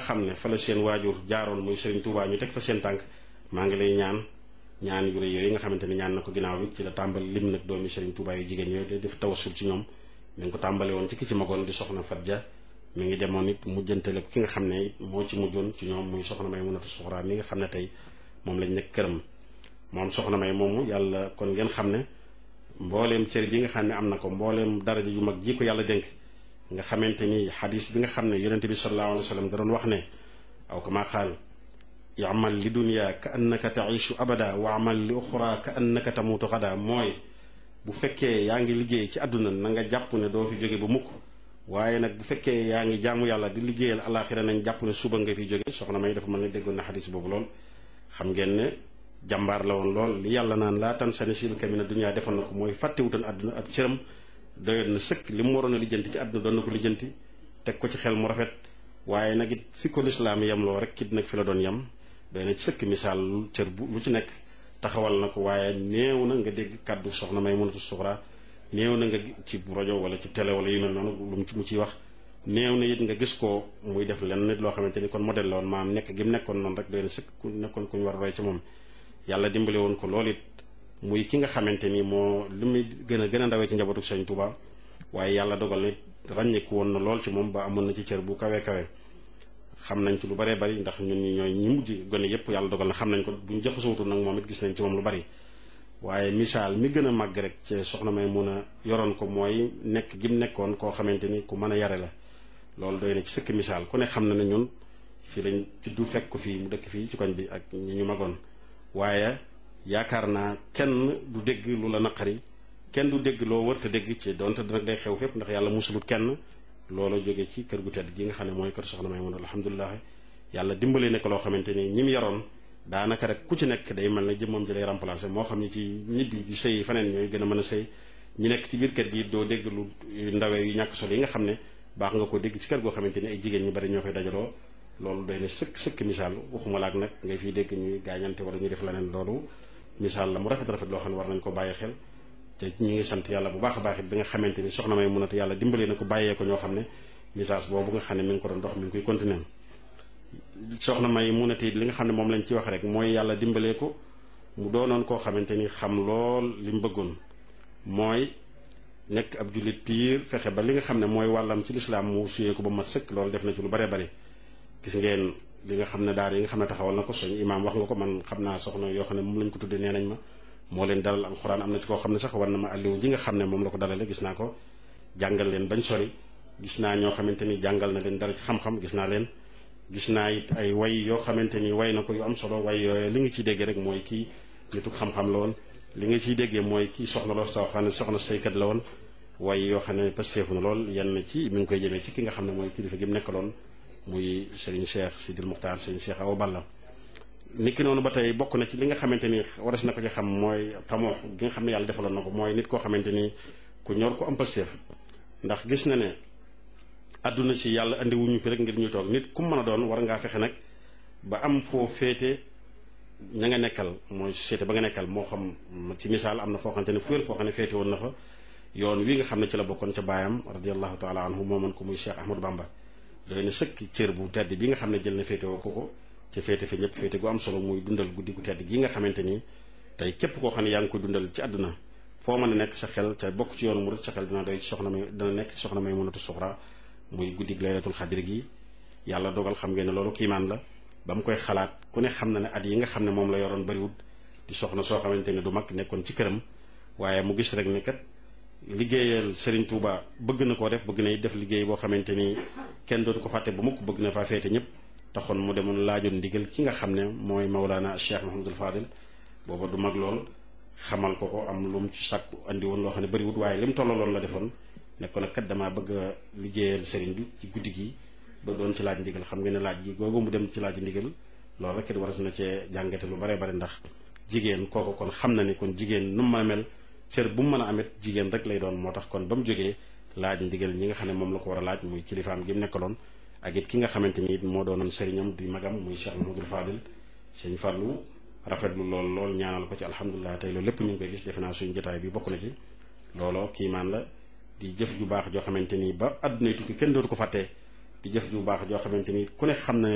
xam ne fa la seen waajur jaaroon muy Serigne Touba ñu teg fa seen tànk maa ngi lay ñaan yu rëy yooyu nga xamante ni ñaan na ko ginnaaw bi ci la tàmbali lim nag doomi Serigne Touba yu jigéen yooyu def tawassul ci ñoom mi ngi ko tàmbale woon ci ki ci magoon di soxna Fatja mi ngi demoon it mujjantale ko ki nga xam ne moo ci mujjoon ci ñoom muy soxna Maymunatu Suxra mi nga xam ne tey moom lañ nekk këram moom soxna May moomu yàlla kon ngeen xam ne mbooleem cër bi nga xam ne am na ko mbooleem daraja yu mag ji ko yàlla dénk nga xamante ni xadis bi nga xam ne yonente bi sallallahu alayhi wa sallam da doon wax ne aw kama qaal yamal li dunya ka annaka taishu abada wa amal li uxra ka annaka tamutu xada mooy bu fekkee yaa ngi liggéey ci àdduna na nga jàpp ne doo fi jóge ba mukk waaye nag bu fekkee yaa ngi jaamu yàlla di liggéeyal alaxira nañ jàpp ne suba nga fi jóge soxna May dafa mën ne déggoon na xadis boobu lool xam ngeen ne jàmbaar la woon lool li yàlla naan laa tan sani silka mina dunya defoon na ko mooy fàttewutoon àdduna ab cëram doyoon na sëkk li mu waroon a lijjanti ci àdduna doon na ko lijjanti teg ko ci xel mu rafet waaye nag it fi ko lislaam yemloo rek kit nag fi la doon yem doy na ci sëkk misaal cër bu lu ci nekk taxawal na ko waaye néew na nga dégg kàddu soxna Maymunatu Suxra néew na nga ci rajo wala ci télé wala yu mel noonu lu mu ciy wax néew na it nga gis ko muy def lenn nit loo xamante ni kon modèle la woon maam nekk gi mu nekkoon noonu rek doy na sëkk ku nekkoon ku ñu war a roy ci moom yàlla dimbale woon ko loolu it muy ki nga xamante ni moo li muy gën a ndawee ci njabootu Sëñ Tuuba waaye yàlla dogal na ràññeeku woon na lool ci moom ba amoon na ci cër bu kawe xam nañ ci lu baree bari ndax ñun ñi ñooy ñi mujj gone yépp yàlla dogal na xam nañ ko buñ jaxasootul nag moom it gis nañ ci moom lu bari waaye misaal mi gën a màgg rek ci soxna May mun a yoroon ko mooy nekk gi mu nekkoon koo xamante ni ku mën a yare la loolu doy na ci sëkk misaal ku ne xam na ne ñun fii lañ juddu fekk ko fii mu dëkk fii ci koñ bi ak ñi ñu magoon waaye yaakaar naa kenn du dégg lu la naqari kenn du dégg loo wër te dégg ci donte nag day xew fépp ndax yàlla musulut kenn loolu jóge ci kër gu tedd gi nga xam ne mooy kër soxna May mun alhamdulilah yàlla dimbale nekk loo xamante ni ñi mu yaroon daanaka rek ku ci nekk day mel ne jëmmam ji lay remplacer moo xam ni ci ñibbi di sëy faneen ñooy gën a mën a sëy ñi nekk ci biir kër gi doo dégg lu ndawee yu ñàkk solo yi nga xam ne baax nga ko dégg ci kër goo xamante ni ay jigéen ñu bari ñoo fay dajaloo loolu doy na sëkk misaal waxuma laak nag ngay fiy dégg ñuy gaañante wala ñuy def leneen loolu misaal la mu rafet loo xam ne war nañ ko bàyyi xel te ñu ngi sant yàlla bu baax a baax it bi nga xamante ni soxna May munatu yàlla dimbali na ko bàyyee ko ñoo xam ne message boobu nga xam ne mi ngi ko doon dox mi ngi koy continuer soxna May munatu it li nga xam ne moom lañ ci wax rek mooy yàlla dimbalee ko mu doonoon koo xamante ni xam lool li mu bëggoon mooy nekk ab jullit piir fexe ba li nga xam ne mooy wàllam ci lislaam mu suyee ko ba mat sëkk loolu def na ci lu bare bare gis ngeen li nga xam ne daara yi nga xam ne taxawal na ko suñu imaam wax nga ko man xam naa soxna yoo xam ne moom lañ ko tuddee nee nañ ma moo leen dalal alxuraan am na ci koo xam ne sax war na ma àlliwu ji nga xam ne moom la ko dalale gis naa ko jàngal leen bañ sori gis naa ñoo xamante ni jàngal na leen dara ci xam-xam gis naa leen gis naa it ay way yoo xamante ni way na ko yu am solo way yooyu li nga ciy déggee rek mooy kii nitu xam-xam la woon li nga ciy déggee mooy kii soxna loo soo xam ne soxna saykat la woon way yoo xam ne pasteefu na lool yenn ci mi ngi koy jëmee ci ki nga xam ne mooy kilifa gi mu nekkaloon muy Serigne Cheikh Sidil Muxtaar Serigne Cheikh Awa Balla nit ki noonu ba tey bokk na ci li nga xamante ni waras na ko ci xam mooy xamoo gi nga xam ne yàlla defaloon na ko mooy nit koo xamante ni ku ñor ko am pasteef ndax gis na ne àdduna si yàlla andi wuñu fi rek ngir ñu toog nit ku mën a doon war ngaa fexe nag ba am foo féete ña nga nekkal mooy société ba nga nekkal moo xam ci misaal am na foo xamante ne fuyal foo xam ne féete woon na fa yoon wi nga xam ne ci la bokkoon ca baayam radiallahu taala anhu moomoon ko muy Cheikh Ahmadou Bamba doy na sëkk cër bu tedd bi nga xam ne jël na féete woo ko ca féete fi ñëpp féete gu am solo muy dundal guddi gu tedd gi nga xamante ni tey képp koo xam ne yaa ngi ko dundal ci àdduna foo mën a nekk sa xel ca bokk ci yoonu murid sa xel dina doy ci soxna May dina nekk ci soxna Maymunatu Suxra muy guddi laylatul xadri gi yàlla dogal xam ngeen ne loolu kiimaan la ba mu koy xalaat ku ne xam na ne at yi nga xam ne moom la yoroon bariwut di soxna soo xamante ne du mag nekkoon ci këram waaye mu gis rek ne kat liggéeyal Serigne Touba bëgg na koo def bëgg na def liggéey boo xamante ni kenn dootu ko fàtte ba mukk bëgg na faa féete ñëpp taxoon mu demoon laajoon ndigal ki nga xam ne mooy Mawlana Cheikh Mahamadul Fadil booba du mag lool xamal ko am lu mu ci sàkku andi woon loo xam ne bariwut waaye li mu tollaloon la defoon ne ko nag kat damaa bëgg a liggéeyal Serigne bi ci guddi gi ba doon ci laaj ndigal xam nga ne laaj gi googu mu dem ci laaj ndigal loolu rek it war na cee jàngate lu bare bare ndax jigéen kooku kon xam na ni kon jigéen nu mu mën a mel cër bu mu mën a amit jigéen rek lay doon moo tax kon ba mu jógee laaj ndigal ñi nga xam ne moom la ko war a laaj muy kilifaam gi mu nekkaloon ak it ki nga xamante ni it moo doonoon sëriñam di magam muy Cheikh Mahamadul Fadil sëñ Fallou rafetlu lool ñaanal ko ci alhamdulilah tey loolu lépp ñu ngi koy gis defe naa suñu jotaay bi bokk na ci looloo kiimaan la di jëf ju baax joo xamante ni ba àdduna tukki kenn dootu ko fàttee di jëf ju baax joo xamante ni ku ne xam na